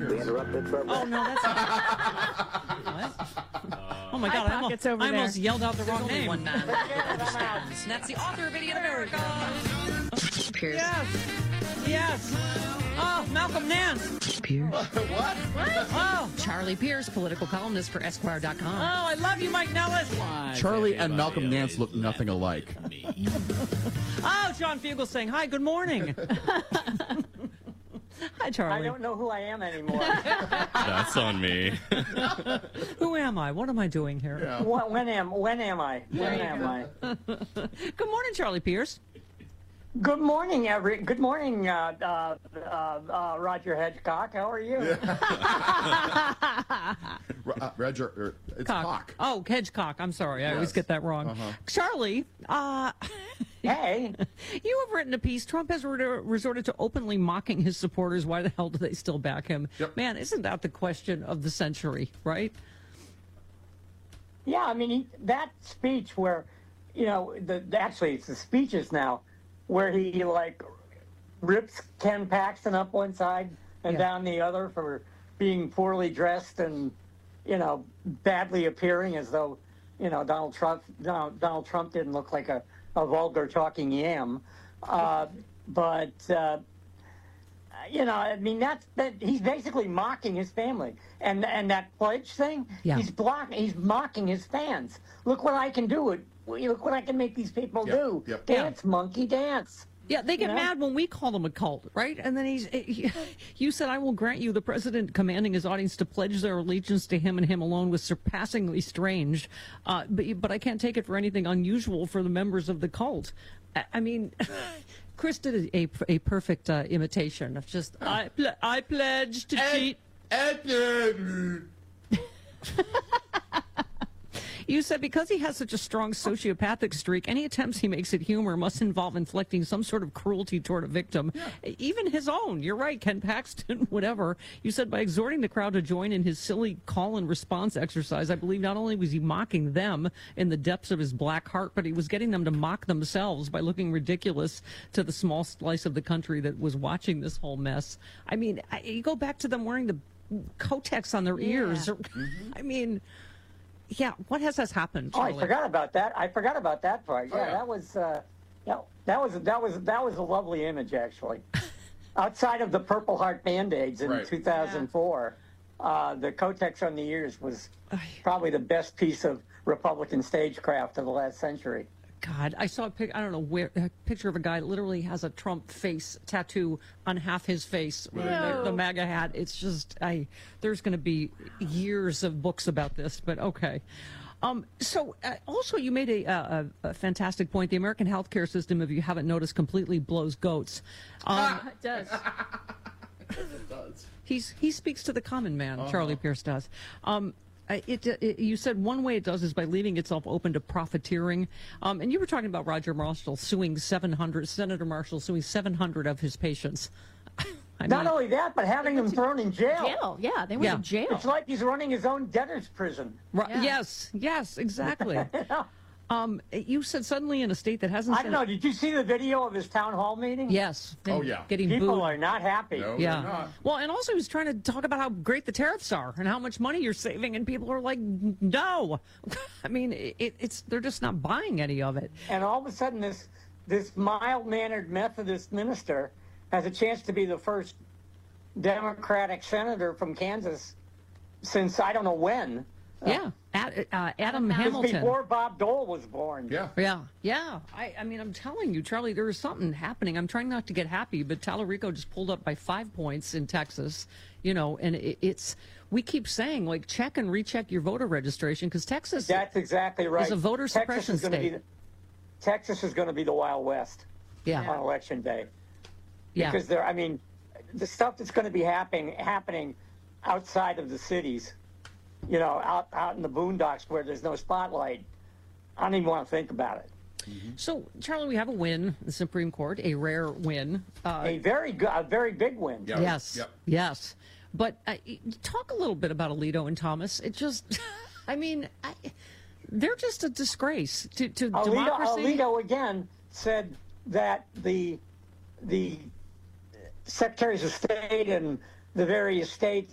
We interrupted for a break. Oh, no, that's what? Oh, my God. I almost yelled out the wrong name. One man understands. And that's the author of Idiot America. Pierce. Yes. Oh, Malcolm Nance. Pierce. What? Oh. Charlie Pierce, political columnist for Esquire.com. Oh, I love you, Mike Nellis. Charlie and Malcolm Nance look nothing alike. Oh, John Fugelsang. Hi, good morning. Hi, Charlie. I don't know who I am anymore. That's on me. Who am I? What am I doing here? Yeah. When am I? Good morning, Charlie Pierce. Good morning, Good morning, Roger Hedgecock. How are you? Roger, it's Cock. Oh, Hedgecock. I'm sorry. I always get that wrong. Charlie, Hey. you have written a piece. Trump has resorted to openly mocking his supporters. Why the hell do they still back him? Yep. Man, isn't that the question of the century, right? Yeah, I mean, that speech where, actually it's the speeches now, where he, rips Ken Paxton up one side and down the other for being poorly dressed and, badly appearing as though, Donald Trump didn't look like a vulgar talking yam. I mean, he's basically mocking his family. And that pledge thing, he's mocking his fans. Look what I can do. Look what I can make these people do. Yep. Dance, monkey, dance. Yeah, they get mad when we call them a cult, right? And then you said, I will grant you the president commanding his audience to pledge their allegiance to him and him alone was surpassingly strange. But I can't take it for anything unusual for the members of the cult. I mean, Chris did a perfect imitation of just, I pledge to cheat. You said because he has such a strong sociopathic streak, any attempts he makes at humor must involve inflicting some sort of cruelty toward a victim, even his own. You're right, Ken Paxton, whatever. You said by exhorting the crowd to join in his silly call and response exercise, I believe not only was he mocking them in the depths of his black heart, but he was getting them to mock themselves by looking ridiculous to the small slice of the country that was watching this whole mess. I mean, you go back to them wearing the Kotex on their ears. I mean... Yeah, what has happened, Charlie? Oh, I forgot about that. part. Yeah, that was a lovely image, actually. Outside of the Purple Heart Band-Aids in 2004, the Kotex on the ears was probably the best piece of Republican stagecraft of the last century. God, I saw a picture of a guy that literally has a Trump face tattoo on half his face with the MAGA hat. It's just, there's going to be years of books about this, but okay. Also, you made a fantastic point. The American healthcare system, if you haven't noticed, completely blows goats. It does. It does. He speaks to the common man, Charlie Pierce does. You said one way it does is by leaving itself open to profiteering. And you were talking about Roger Marshall suing 700, Senator Marshall suing 700 of his patients. Not only that, but having him thrown in jail. Yeah, they went to jail. It's like he's running his own debtor's prison. Yes, exactly. You said suddenly in a state that hasn't... I don't know. Did you see the video of his town hall meeting? Yes. Getting People booed. are not happy. No, Yeah. they're not. Well, and also he was trying to talk about how great the tariffs are and how much money you're saving, and people are like, no. I mean, they're just not buying any of it. And all of a sudden, this mild-mannered Methodist minister has a chance to be the first Democratic senator from Kansas since I don't know when. Adam Hamilton. Before Bob Dole was born. Yeah. I mean, I'm telling you, Charlie, there is something happening. I'm trying not to get happy, but Tallarico just pulled up by 5 points in Texas, and we keep saying, check and recheck your voter registration, because Texas... That's exactly right. ...is a voter suppression state. Texas is going to be the Wild West on Election Day. Yeah. Because the stuff that's going to be happening outside of the cities, out in the boondocks where there's no spotlight, I don't even want to think about it. So, Charlie, we have a win in the Supreme Court, a rare win. A very big win. Yeah. Yes. But talk a little bit about Alito and Thomas. It just, they're just a disgrace to democracy. Alito again said that the secretaries of state and the various states